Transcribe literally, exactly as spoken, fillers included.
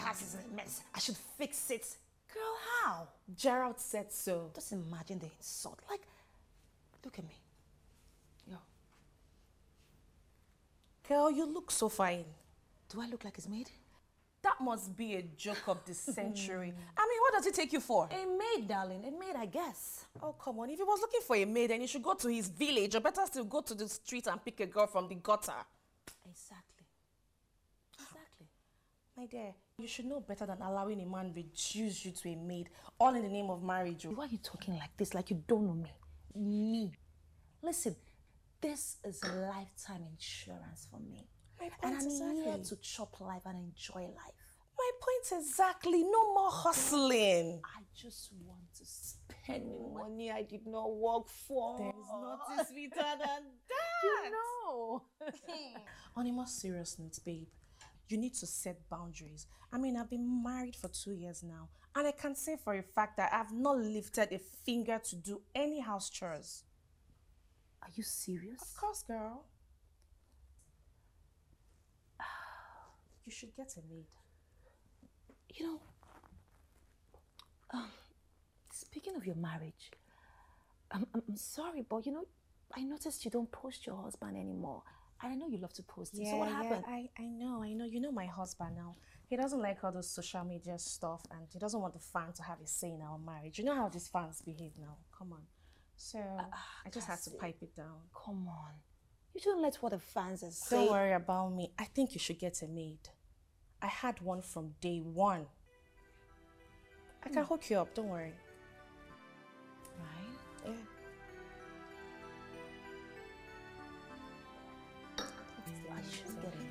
house is a mess. I should fix it. Girl, how? Gerald said so. Just imagine the insult. Like, look at me. Yo. Girl, you look so fine. Do I look like his maid? That must be a joke of the century. I mean, what does it take you for? A maid, darling. A maid, I guess. Oh, come on. If he was looking for a maid, then you should go to his village, or better still, go to the street and pick a girl from the gutter. Exactly. Exactly. My dear, you should know better than allowing a man reduce you to a maid, all in the name of marriage. Why are you talking like this, like you don't know me? Me. Listen, this is a lifetime insurance for me. My point and I'm exactly. here to chop life and enjoy life. My point exactly. No more hustling. I just want to spend money I did not work for. There's nothing sweeter than that. You know. On a more serious note, babe, you need to set boundaries. I mean, I've been married for two years now, and I can say for a fact that I've not lifted a finger to do any house chores. Are you serious? Of course, girl. You should get a maid. You know, um, speaking of your marriage, I'm, I'm sorry, but you know, I noticed you don't post your husband anymore. And I know you love to post him. Yeah, so what yeah, happened? I, I know, I know. You know my husband now. He doesn't like all those social media stuff, and he doesn't want the fan to have a say in our marriage. You know how these fans behave now. Come on. So uh, I just had to pipe it down. Come on. You shouldn't let what the fans are saying. Don't worry about me. I think you should get a maid. I had one from day one. I can mm. hook you up, don't worry. Right? Yeah. I should get it.